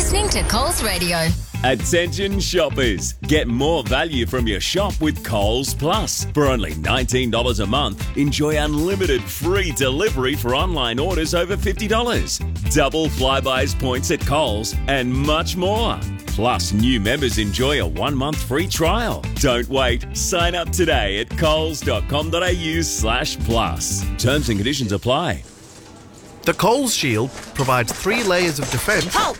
listening to Coles Radio. Attention shoppers, get more value from your shop with Coles Plus. For only $19 a month, enjoy unlimited free delivery for online orders over $50. Double Flybuys points at Coles and much more. Plus, new members enjoy a 1-month free trial. Don't wait. Sign up today at coles.com.au/plus. Terms and conditions apply. The Coles Shield provides 3 layers of defence. Halt!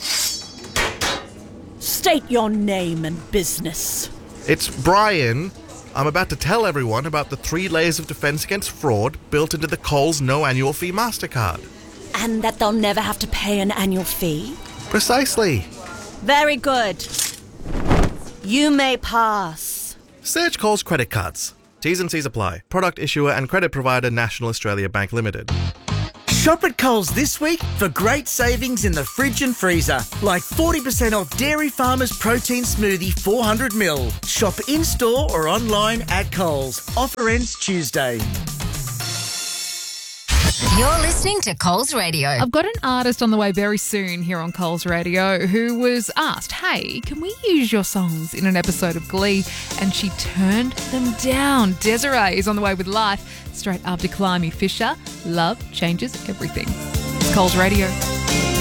State your name and business. It's Brian. I'm about to tell everyone about the 3 layers of defence against fraud built into the Coles No Annual Fee MasterCard. And that they'll never have to pay an annual fee? Precisely. Very good. You may pass. Search Coles credit cards. T's and C's apply. Product issuer and credit provider National Australia Bank Limited. Shop at Coles this week for great savings in the fridge and freezer, like 40% off Dairy Farmers Protein Smoothie 400ml. Shop in-store or online at Coles. Offer ends Tuesday. You're listening to Coles Radio. I've got an artist on the way very soon here on Coles Radio who was asked, hey, can we use your songs in an episode of Glee? And she turned them down. Desiree is on the way with Life straight after Climby Fisher. Love changes everything. It's Coles Radio.